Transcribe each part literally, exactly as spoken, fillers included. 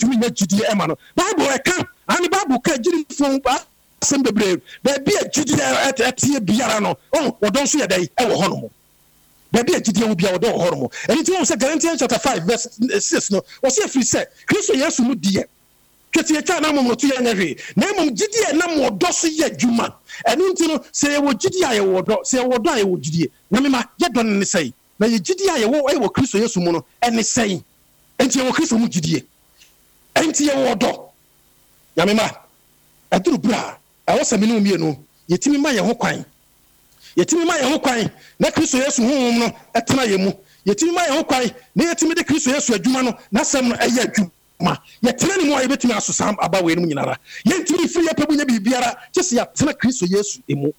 yɛntumi nya gyidie ɛma no Bible ɛka ane Bible ka gyidi fon ba asɛm bebree baabi a gyidie ɛtie biara no oh wɔdɔ nso yɛ dɛ ɛwɔ hɔ no mo baabi a gyidie wo bia wɔdɔ wɔ hɔ no mo ɛni ti wɔn sɛ Galatians chapter five verse six no wɔsi afiri sɛ Kristo Yesu mu diɛ twɛti atwa na mo to yɛ nyɛ na mmom gyidie na mo dɔ so yɛ adwuma ɛno nti no sɛ yɛwɔ gyidie a yɛwɔ dɔ sɛ yɛwɔ dɔ a yɛwɔ gyidie na mema yɛdɔ ne sɛi na yɛ gyidie a yɛwɔ ɛwɔ Kristo Yesu mu no ɛne sɛi enti yɛwɔ Kristo mu gyidie enti yɛwɔ dɔ na mema ɛduru bra ɛwɔ sɛ mene mmienu yɛtimi ma yɛ ho kwan yɛtimi ma yɛ ho kwan na Kristo Yesu honhom no ɛtena yɛ mu yɛtimi ma yɛ ho kwan na yɛtimi de Kristo Yesu adwuma no na sɛm no ɛyɛ adwuma ma yɛtena ne mu a yɛbɛtumi aso sam aba wɔ enum nyinara yɛntumi firi yɛ pɛbu nya biribiara kyɛ sɛ yɛtena Kristo Yesu emu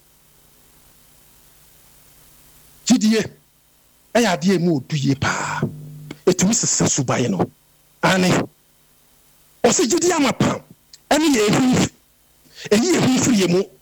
gyidie ɛyɛ adeɛ mu oduyie paa ɛtumi sesa subaeɛ no ane ɔsɛ gyidie amapa ɛne yɛ ehu ɛyi ehu firi yɛ mu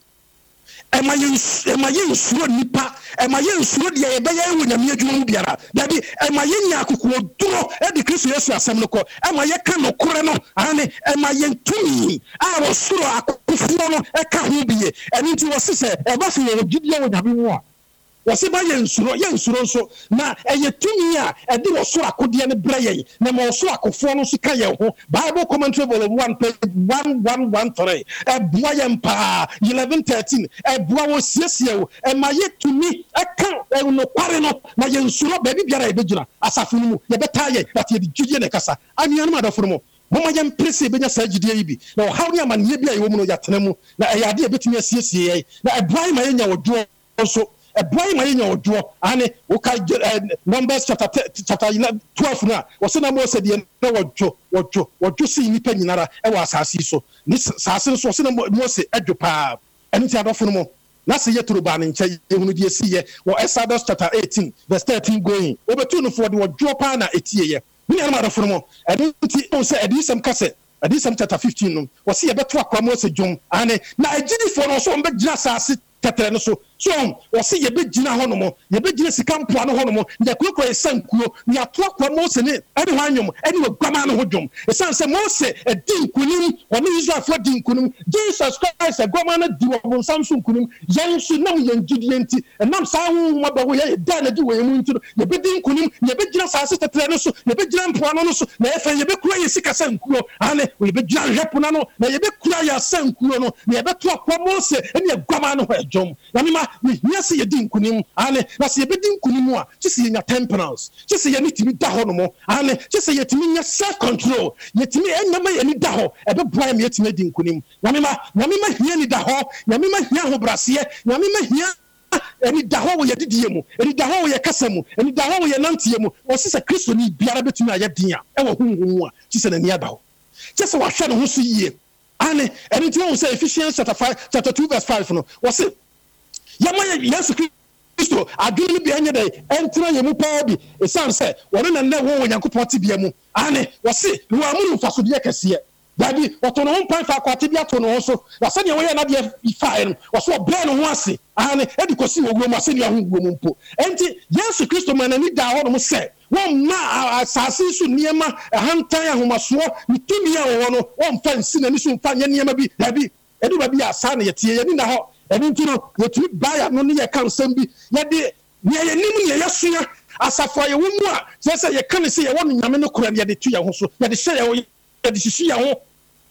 ɛma yɛ ɛma yɛ nsuro nipa ɛma yɛ nsuro deɛ yɛbɛyɛ wɔ nyame adwuma mu biara dabi ɛma yɛ nya akokɔ duro ɛde Kristo Yesu asɛm no kɔ ɛma yɛ ka no kore no ane ɛma yɛ ntumi a wɔ soro akofoɔ no ɛka ho biye ɛno nti wɔse sɛ ɛba sɛ yɛ gyidie wɔ nyame mu a wɔse ba yɛ nsuro yɛ nsuro nso na ɛyɛ tumi a ɛde wɔ soro akodeɛ no brɛ yɛn na ma wɔ soro akofoɔ no so ka yɛn ho Bible commentary volume one page one one one three ɛboa yɛn paa eleven thirteen ɛboa wɔ siesie wo ɛma yɛ tumi ɛka ɛnokware no na yɛ nsuro baabi biara yɛbɛgyina asafo no mu yɛbɛtaa yɛn but yɛde gyidie na ɛkasa anuanom adɔfo no mu mama yɛn prese bɛnya saa gyidie yi bi na ɔhaw ne amanneɛ bi a yɛwɔ mu no yɛatena mu na ɛyɛ adeɛ yɛbɛtumi asiesie yɛn na ɛboa yɛn ma yɛnya wɔdwoɔ nso ɛboa ma yɛnya wɔdwoɔ ane woka Numbers chapter chapter twelve no a wɔsɛ na Mose deɛ na wɔdwo wɔdwo wɔdwo sii nnipa nyinara ɛwɔ asase yi so ne saase no so wɔsɛ na Mose adwo paa ɛno nti adɔfo no mu na sɛ yɛtoro baa ne nkyɛ yɛhunu deɛ siyɛ wɔ Exodus chapter eighteen verse thirteen going wɔbɛtu no foɔ de wɔdwoɔ paa na ɛtieyɛ ne nuanom adɔfo no mu ɛno nti wɔn sɛ adiyisɛm ka sɛ adiyisɛm chapter fifteen no wɔsɛ yɛbɛto akwa Mose dwom ane na agyidifoɔ no nso wɔmbɛgyina asase tetere no so so wɔse yɛbɛgyina hɔ no mo yɛbɛgyina sika mpoa no hɔ no mo na kurakura yɛ sankuo na ato akwa Mose ne ɛde hɔ anwom ɛne wɔguama no ho dwom ɛsiane sɛ Mose ɛdi nkonim ɔne Israelfoɔ di nkonim Jesus Christ ɛguama no di wɔ nsam so nkonim yɛn nso nam yɛn gyidie nti ɛnam saa honhom aba hɔ yɛ da na di wɔ yɛn mu nti no yɛbɛdi nkonim yɛbɛgyina asase tetere no so yɛbɛgyina mpoa no so na yɛfɛ yɛbɛkura yɛ sika sankuo ane yɛbɛgyina hwɛpona no na yɛbɛkura yɛ sankuo no na yɛbɛto akwa Mose ɛne ɛguama no hɔ jom na mima ni hiase ye din kunim ane na se ye bedin kunim a kye se ye nya temperance kye se ye ni timi da ho no mo ane kye se ye timi nya self control ye timi enama ye ni da ho e be boa me ye timi din kunim na mima na mima hia ni da ho na mima hia ho brase na mima hia eni da ho wo ye didie mu eni da ho wo ye kasa mu eni da ho wo ye nantie mu wo se se Kristo ni biara betumi aye din a e wo hunhun a kye se na ni ada ho kye se wa hwe no ho so yie ane eni ti wo se Ephesians chapter five chapter two verse five no wo se yama Yesu Kristo adwene bi anya dai entra yemu pa bi esan se wona na na wo Nyankopɔn tibia mu ane wose wo amuru faso de kese dabi woto no mpan fa kwate bi ato no so wase ne wo ye na de fa no wose obre no ho ase ane edi kosi wo mu ase ne ho wo mu mpo enti Yesu Kristo man ani da ho no se won ma asase so niema hantan ahomaso ni tumi a wo no won fa nsi na ni so fa nya niema bi dabi edu ba bi asa na yetie ye ni na ho ɛno nti no yɛtumi baya no ne yɛka nsɛm bi yɛde neɛ yɛnim ne yɛsua asafo a yɛwɔ mu a sɛ sɛ yɛka ne sɛ yɛwɔ no nyame no kora ne yɛde to yɛn ho so yɛde hyɛ yɛn yɛde hyehye yɛn ho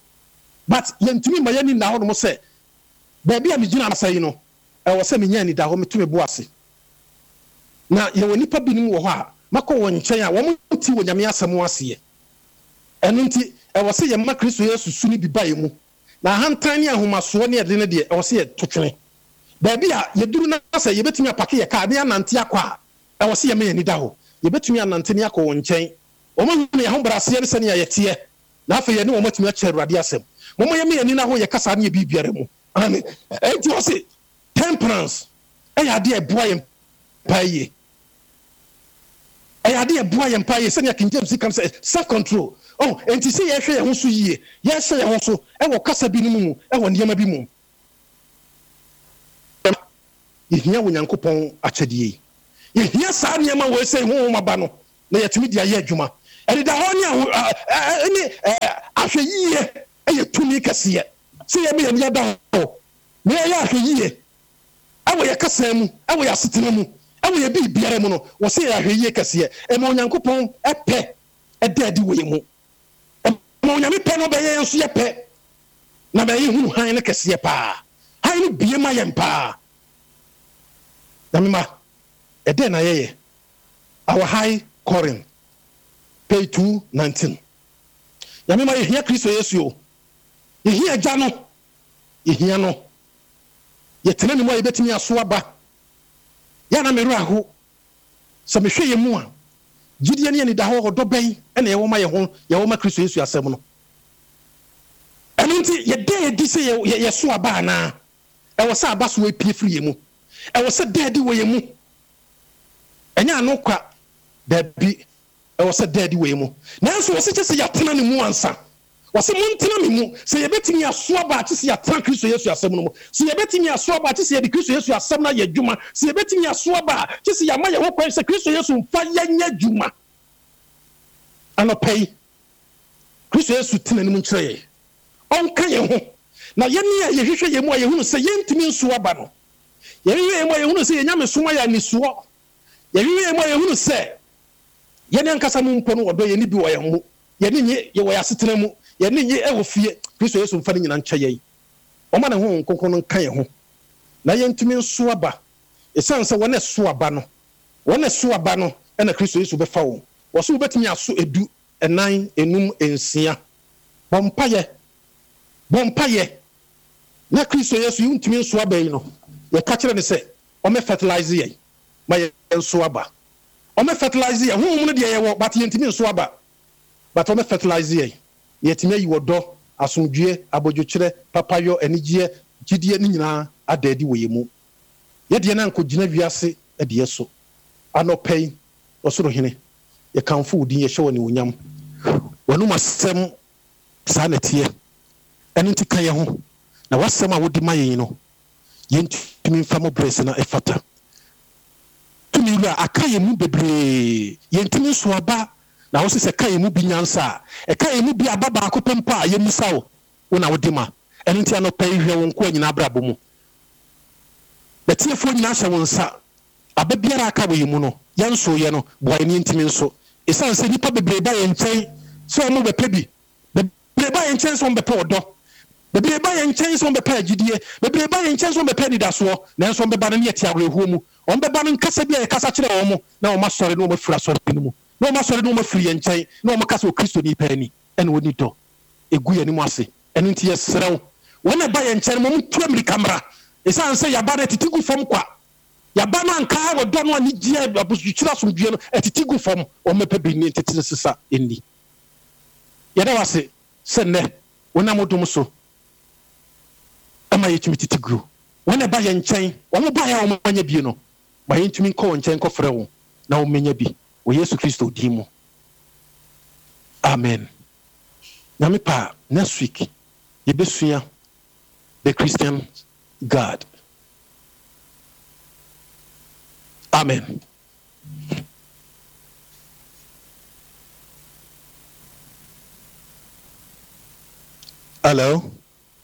but yɛntumi ma yɛni na hɔ nom sɛ baabi a megyina asa yi no ɛwɔ sɛ menya ni da hɔ metumi bo ase na yɛwɔ nipa binom wɔ hɔ a makɔ wɔ nkyɛn a wɔn ti wɔ nyame asɛm aseɛ ɛno nti ɛwɔ sɛ yɛma Kristo Yesu su ne bi ba yɛ mu na hantan ne ahomasoɔ ne yɛde ne deɛ ɛwɔ sɛ yɛ totwene baabi a yɛduru na sɛ yɛbɛtumi apake yɛ kaa ne anante akɔ a ɛwɔ sɛ yɛma yɛni da hɔ yɛbɛtumi anante ne akɔ wɔ nkyɛn wɔn ahunu yɛn ho braseɛ ne sɛnea yɛteɛ na afei yɛne wɔn atumi akyerɛ Awurade asɛm wɔn yɛma yɛni na hɔ yɛ kasa ne yɛ biribiara mu ane ɛnti wɔ sɛ temperance ɛyɛ adeɛ ɛboa yɛn paa yie ɛyɛ adeɛ ɛboa yɛn paa yie sɛnea King James kan sɛ self control oh enti sɛ yɛhwɛ yɛn ho so yie yɛhwɛ yɛn ho so ɛwɔ kasa bi no mu ɛwɔ nneɛma bi mu yɛhia wɔ Nyankopɔn akyɛdeɛ yɛhia saa nneɛma wɔ sɛ honhom aba no na yɛtumi de ayɛ adwuma ɛde da hɔ ne ne ahwɛ yie ɛyɛ tumi kɛseɛ sɛ yɛ me yɛ ne da hɔ na yɛ ahwɛ yie ɛwɔ yɛ kasa mu ɛwɔ yɛ asetena mu ɛwɔ yɛ bi biara mu no wɔ sɛ yɛ ahwɛ yie kɛseɛ ɛma Onyankopɔn ɛpɛ ɛda adi wɔ yɛ mu ɛma Onyame pɛ no bɛyɛ nso yɛ pɛ na bɛyɛ hunu han no kɛseɛ paa han no bie ma yɛn paa na mema ɛdɛ na yɛyɛ our high calling page two nineteen ya mema yɛhia Kristo Yesu o yɛhia agya no yɛhia no yɛtena ne mu a yɛbɛtumi aso aba yɛ na mmerɛ aho sɛ mehwɛ yɛ mu a gyidie ne yɛ nida hɔ ɔdɔ bɛn ɛna yɛwɔ ma yɛ ho yɛwɔ ma Kristo Yesu asɛm no ɛno nti yɛda yɛdi sɛ yɛso aba anaa ɛwɔ sɛ aba so apue firi yɛ mu ɛwɔ sɛ daadi wɔ yɛ mu ɛnyɛ ano kwa daabi ɛwɔ sɛ daadi wɔ yɛ mu nanso wɔ sɛ kyɛ sɛ yɛatena ne mu ansa wɔ sɛ montena me mu sɛ yɛbɛtumi aso aba akye sɛ yɛatena Kristo Yesu asɛm no mu sɛ yɛbɛtumi aso aba akye sɛ yɛde Kristo Yesu asɛm no ayɛ adwuma sɛ yɛbɛtumi aso aba akye sɛ yɛama yɛn ho kwan sɛ Kristo Yesu mfa yɛnyɛ adwuma anɔpa yi Kristo Yesu tena ne mu nkyerɛ yɛ ɔnka yɛn ho na yɛne a yɛhwehwɛ yɛn mu a yɛhunu sɛ yɛntumi nso aba no yɛhwehwɛ yɛn mu a yɛhunu sɛ yɛnyame soma yɛ anisoɔ yɛhwehwɛ yɛn mu a yɛhunu sɛ yɛne ankasa mu mpo no wɔdɔ yɛne bi wɔ yɛn mu yɛne nye yɛwɔ yɛ asetena mu yɛne nye ɛwɔ fie Kristo Yesu mfa no nyina nkyɛ yɛn ɔma ne ho nkonkron no nka yɛn ho na yɛntumi nso aba ɛsiane sɛ wɔne so aba no wɔne so aba no ɛna Kristo Yesu bɛfa wɔn wɔ so wobɛtumi aso edu ɛnan enum ensia bɔ mpayɛ bɔ mpayɛ na Kristo Yesu yɛntumi nso aba yi no yɛka kyerɛ ne sɛ ɔmɛ fertilize yɛn ma yɛn nso aba ɔmɛ fertilize yɛn honhom no deɛ yɛwɔ but yɛntumi nso aba but ɔmɛ fertilize yɛn yɛtumi ayi wɔ dɔ asomdwie abodwokyerɛ papayɔ anigyeɛ gyidie ne nyinaa ada adi wɔ yɛn mu yɛdeɛ no ankɔgyina wiase adeɛ so anɔpa yi ɔsoro hene yɛkamfo wo din yɛhyɛ wɔ ne onyam wɔnom asɛm saa na teɛ ɛno nti ka yɛn ho na wasɛm a wode ma yɛn no yɛntumi mfa mo brɛse na ɛfata tumi wura aka yɛn mu bebree yɛntumi nso aba na wo sɛ ka yɛn mu bi nyansa a ɛka yɛn mu bi aba baako pɛ mpo a yɛmmisa wo wo na wode ma ɛno nti anɔpa yi hwɛ wo nko a nyinaa brabɔ mu na tiefoɔ nyinaa hyɛ wo nsa aba biara aka wɔ yɛn mu no yɛnso yɛ no boa yɛn yɛntumi nso ɛsiane sɛ nnipa bebree ba yɛn nkyɛn sɛ ɔmo bɛpɛ bi bebree ba yɛn nkyɛn sɛ ɔmo bɛpɛ ɔdɔ bebree ba yɛn nkyɛn sɛ ɔmo bɛpɛ agyidie bebree ba yɛn nkyɛn sɛ ɔmo bɛpɛ anidasoɔ nanso ɔmo bɛba no ne yɛte awerɛhoɔ mu ɔmo bɛba no nkasa bi a yɛkasa kyerɛ wɔn mo na ɔmo asɔre na ɔmo afiri asɔre no mu na ɔmo asɔre na ɔmo afiri yɛn nkyɛn na ɔmo kasa wɔ Kristo ni pɛ ani ɛna wɔni dɔ egu yɛn anim ase ɛno nti yɛsrɛ wo wɔn a ba yɛn nkyɛn no ɔmo tu amirika mmra ɛsiane sɛ yaba no ɛtete gu fam kwa yaba no anka wɔ dɔ no a ne gyea abosotwitwerɛ asomdwie no ɛtete gu fam ɔmo pɛ bi ne tete sesa ɛnni yɛda wase sɛ nnɛ wɔnam dom so ama yɛtumi tete gu wɔn a ba yɛn nkyɛn wɔn ba yɛ a wɔn anya bi no ma yɛntumi nkɔ wɔn nkyɛn kɔfrɛ wɔn na wɔn menya bi wɔ Yesu Kristo din mu amen nyame pa next week yɛbɛsua the Christian God amen. Hello.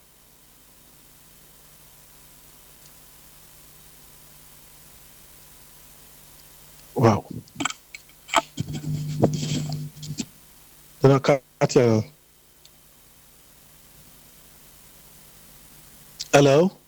Wow. Hello.